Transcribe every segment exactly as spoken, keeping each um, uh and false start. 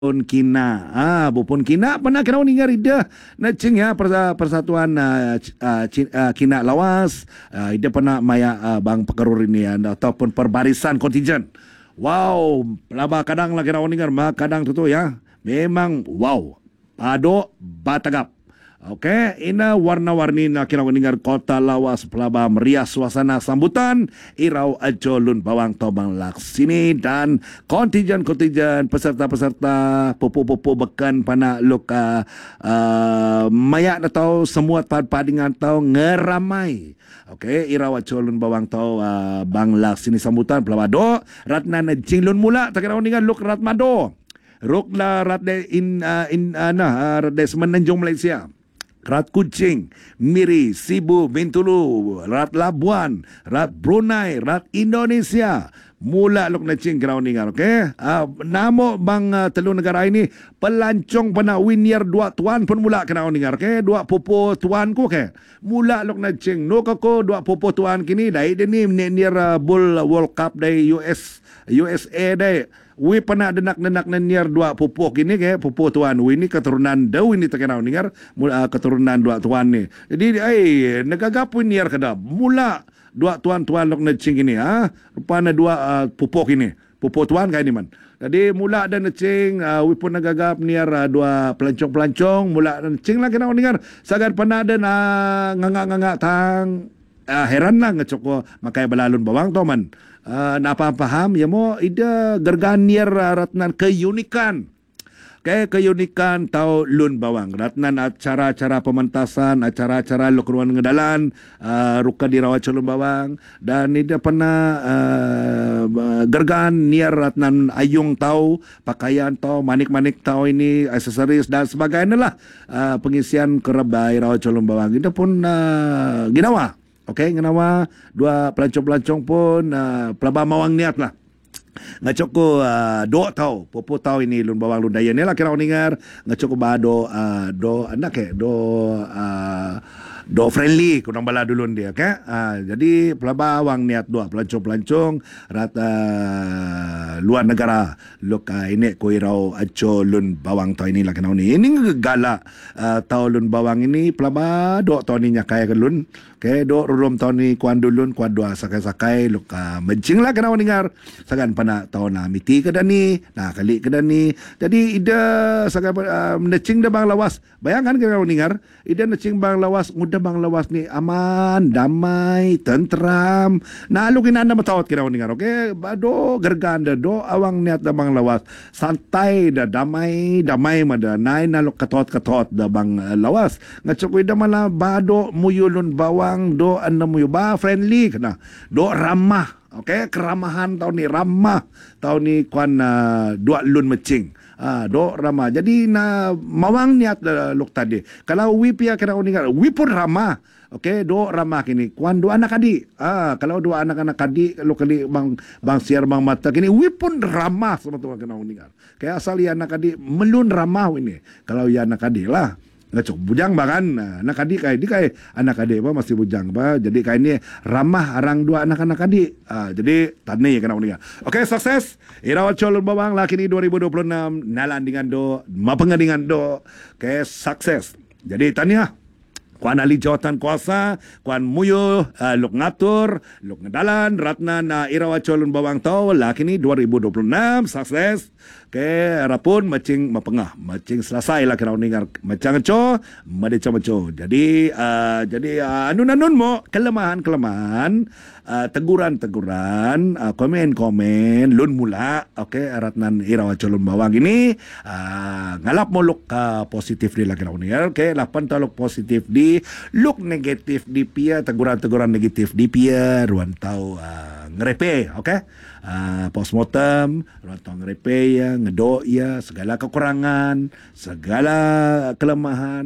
Bupun Kina. Ah, Bupun Kina pernah kena dengar ida nacing ya persa- persatuan uh, uh, uh, Kina Lawas. Uh, ida pernah maya uh, bang pekerur ini ya, ataupun perbarisan kontingen. Wow, laba kadang lah kena dengar mak kadang tu tu ya. Memang wow. Pado batagap. Okey, ina warna-warni na kina dengar kota Lawas pelaba meriah suasana sambutan Irau Ajo Lun Bawang Tobang Laksini dan kontingen-kontingen peserta-peserta pupu-pupu bekan pana luka uh, mayak atau semua padingan tau ngeramai. Okey, Irau Ajo Lun Bawang tau uh, Bang Laksini sambutan pelaba do ratna na jinglun mula tak kira dengar luk ratmado. Rukla Ratde in uh, in uh, nah uh, Ratde Semenanjung Malaysia. Rat Kuching, Miri, Sibu, Bintulu, Rat Labuan, Rat Brunei, Rat Indonesia. Mula luk na cing ground ningal, okey? Uh, namo bang uh, telur negara ini pelancong pena winner dua tuan pun mula kena ningal, okey? Dua popo tuan ku okey. Mula luk na cing no kako dua popo tuan kini dai dia ni near uh, Bull World Cup dari U S U S A dai. We pernah denak-denak nenyar dua pupuk ini ke pupuk tuan. We ini keturunan dau ini terkenal dengar uh, keturunan dua tuan ni. Jadi eh negagap niar kada. Mula dua tuan-tuan lok necing ini ah. Rupanya dua uh, pupuk ini. Pupuk tuan kai ni man. Jadi mula ada necing uh, we pun negagap niar uh, dua pelancong-pelancong mula necing lah kena dengar sagar pernah ada uh, ngangak-ngangak tang uh, heran lah ngecoko makai belalun bawang to man. Uh, napapaham ya mo ida gerganier uh, ratnan keunikan okay, keunikan tau Lun Bawang ratnan acara-acara pementasan acara-acara lokruan ngedalan uh, ruka di Rawat Lun Bawang dan ida pernah uh, gergan nier ratnan ayung tau pakaian tau manik-manik tau ini aksesoris dan sebagainya lah uh, pengisian kerebai Rawat Lun Bawang ida pun uh, ginawa. Okey, ngenawa dua pelancong-pelancong pun uh, pelaba mawang niat lah. Ngacoko uh, do tau, popo tau ini Lun Bawang Lun Dayan ni lah kira dengar ngacoko ba do uh, do anak ke do uh, do friendly kunang bala dulun dia ke. Uh, jadi pelaba wang niat dua pelancong-pelancong rata uh, luar negara luk uh, ini ko Irau Ajo Lun Bawang tau ini lah kena ni. Ini gala uh, tau Lun Bawang ini pelaba do tau ni nyakai ke Lun. Okay, dok rum tahun ni kuan dulun kuan dua sakai-sakai luka mencing lah kena dengar sagan pana tahun na miti ke ni nah kali ke ni jadi ida sagai uh, necing dah bang lawas bayangkan kena dengar ida necing bang lawas muda bang lawas ni aman damai tentram nah lu kena anda matawat kena dengar okey bado gergan dah do awang niat dah bang lawas santai dah damai damai mada nai na lu ketot-ketot dah bang uh, lawas ngacok ida malah bado muyulun bawang do anda muyu ba friendly kena do ramah okey keramahan tahun ni ramah tahun ni kuan uh, dua lun mecing ah do ramah jadi na mawang niat uh, luk tadi kalau we pia kena uningan we pun ramah okey do ramah kini kuan dua anak adik ah kalau dua anak-anak adik lu kali bang bang siar bang mata kini we pun ramah sama tu kena uningan kayak asal ya anak adik melun ramah ini kalau ya anak adik lah ngacok bujang bahkan anak adik kai di kai anak adik apa masih bujang apa jadi kai ni ramah arang dua anak-anak adik ah, jadi tani kena uningan okey sukses Irau Ajo Lun Bawang laki ni dua ribu dua puluh enam nalan dengan do mapengan dengan do okey sukses jadi tania kuan ahli jawatan kuasa kuan muyo uh, luk ngatur luk ngedalan ratna na Irau Ajo Lun Bawang tau laki ni dua ribu dua puluh enam sukses ke rapun macing mapengah macing selesai lah kena dengar macang co madeca maco jadi uh, jadi uh, anun-anun mo kelemahan-kelemahan uh, teguran-teguran uh, komen-komen lun mula okey ratnan Irau Ajo Lun Bawang ini uh, ngalap mo luk uh, positif di lah kena dengar okey lapan taluk positif di luk negatif di pia teguran-teguran negatif di pia ruan tau uh, ngerepe okey uh, postmortem ruan tau ngerepe ya ngedok ya segala kekurangan segala kelemahan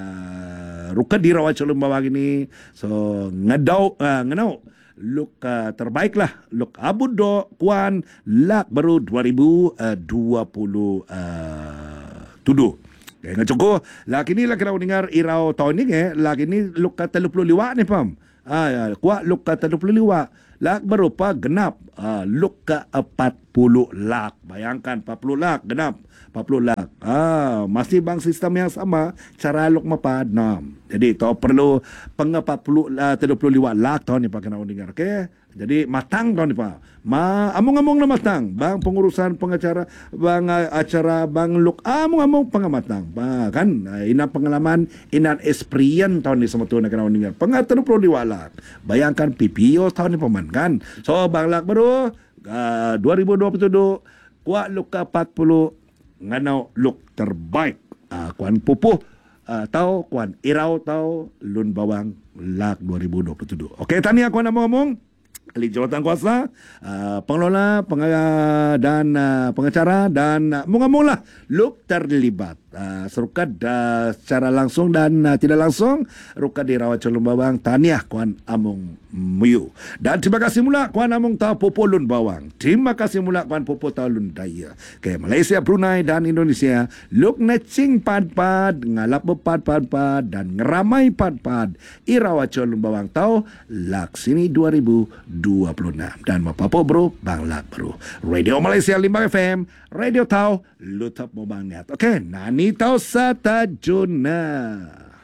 uh, ruka di Rawat Lun Bawang ini so ngedau uh, ngenau luk uh, terbaiklah luk abudo kuan lak baru dua ribu dua puluh uh, tuduh okay, ngecoko laki ni lah kena dengar Irau tahun ni ke laki ni luk tiga puluh liwat ni pam ah ya kuat luk tiga puluh liwat lak berupa genap uh, luk ke empat puluh lak. Bayangkan empat puluh lak genap empat puluh lak. Ah, masih bang sistem yang sama, cara luk mapad enam. Jadi tu perlu peng empat puluh uh, tiga puluh lima lak tahun ni pak kena dengar. Okey. Jadi matang tahun ni pak. Ma among-among na matang. Bang pengurusan pengacara bang uh, acara bang luk among-among pengamatang. Ba kan uh, ina pengalaman ina experience tahun ni sama tu nak kena dengar. Peng tiga puluh lima lak. Bayangkan P P O tahun ni paman kan. So bang lak baru uh, dua ribu dua puluh tujuh kuat luk ke empat puluh nganau luk terbaik uh, kuan pupuh uh, tau kuan irau tau lun bawang lak dua ribu dua puluh tujuh. Okey, tania kuan ngomong ahli jawatan kuasa, uh, pengelola, pengacara dan uh, pengacara dan uh, mula-mula luk terlibat uh, serukat uh, secara langsung dan uh, tidak langsung rukat di rawat colong bawang taniah kuan among muyu. Dan terima kasih mula kuan among tau popo lun bawang. Terima kasih mula kuan popo tau lun daya. Okay, Malaysia, Brunei dan Indonesia luk necing pad-pad, ngalap bepad-pad-pad dan ngeramai pad-pad irawat colong bawang tau lak sini dua ribu dua puluh enam. Dan apa-apa bro, bang lak bro. Radio Malaysia lima F M, Radio Tau, Lutap Mobang Net. Okay, nani tau sa tajuna.